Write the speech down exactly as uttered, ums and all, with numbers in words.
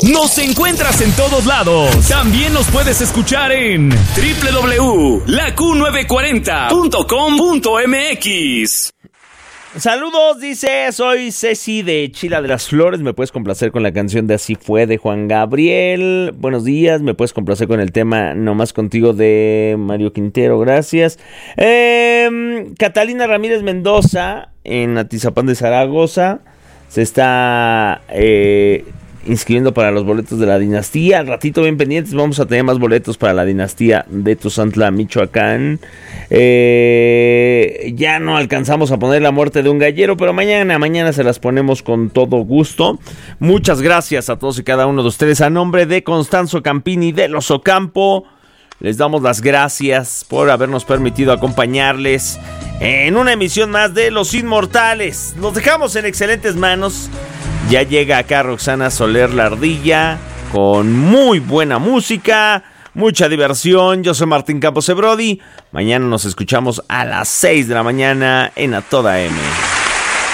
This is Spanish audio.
Nos encuentras en todos lados. También nos puedes escuchar en doble u doble u doble u punto la q novecientos cuarenta punto com punto m x. Saludos, dice, soy Ceci de Chila de las Flores. Me puedes complacer con la canción de Así Fue de Juan Gabriel. Buenos días, me puedes complacer con el tema No Más Contigo de Mario Quintero, gracias. eh, Catalina Ramírez Mendoza en Atizapán de Zaragoza se está eh, inscribiendo para los boletos de la dinastía. Al ratito, bien pendientes, vamos a tener más boletos para la dinastía de Tuzantla, Michoacán. Eh, ya no alcanzamos a poner La Muerte de un Gallero, pero mañana, mañana se las ponemos con todo gusto. Muchas gracias a todos y cada uno de ustedes. A nombre de Constanzo Campini de Los Ocampo, les damos las gracias por habernos permitido acompañarles en una emisión más de Los Inmortales. Nos dejamos en excelentes manos. Ya llega acá Roxana Soler La Ardilla con muy buena música, mucha diversión. Yo soy Martín Campos Ebrodi. Mañana nos escuchamos a las seis de la mañana en A Toda M.